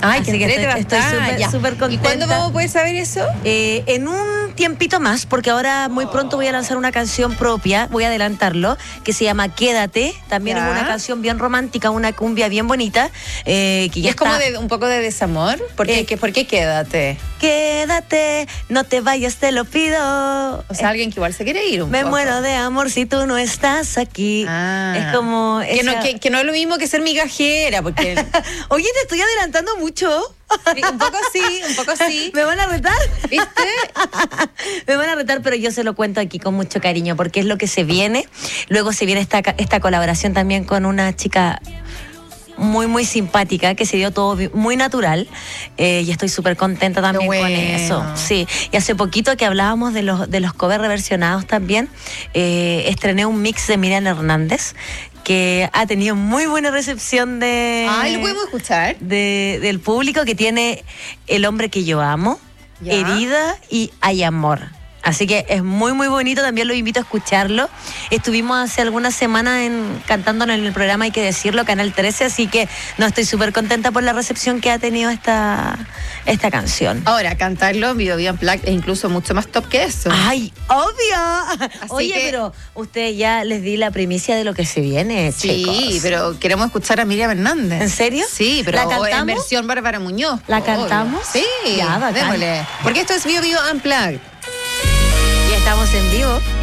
Ay, Así que estoy súper contenta. ¿Y cuándo vamos a poder saber eso? En un tiempito más, porque ahora muy pronto voy a lanzar una canción propia, voy a adelantarlo, que se llama Quédate. También es una canción bien romántica, una cumbia bien bonita. Que ya es como un poco de desamor. ¿Por qué Quédate? Quédate, no te vayas, te lo pido. O sea, alguien que igual se quiere ir un Me poco. muero de amor si tú no estás aquí. Es como... Que no es lo mismo que ser migajera, porque... Oye, te estoy adelantando mucho. Sí, un poco sí. ¿Me van a retar? ¿Viste? Me van a retar, pero yo se lo cuento aquí con mucho cariño, porque es lo que se viene. Luego se viene esta colaboración también con una chica muy, muy simpática, que se dio todo muy natural, y estoy súper contenta también con eso. Sí, y hace poquito que hablábamos de los covers reversionados también, estrené un mix de Miriam Hernández, que ha tenido muy buena recepción ¿lo podemos escuchar? Del público, que tiene El hombre que yo amo, Herida y Hay amor. Así que es muy, muy bonito, también los invito a escucharlo. Estuvimos hace algunas semanas cantándolo en el programa Hay que decirlo, Canal 13, así que estoy súper contenta por la recepción que ha tenido esta canción. Ahora, cantarlo en Bio Unplugged es incluso mucho más top que eso. ¡Ay, obvio! Oye, pero ustedes ya les di la primicia de lo que se viene, chicos. Sí, pero queremos escuchar a Miriam Hernández. ¿En serio? Sí, pero en versión Bárbara Muñoz. ¿La cantamos? Sí, ya, démosle. Porque esto es Bio Unplugged. Y estamos en vivo.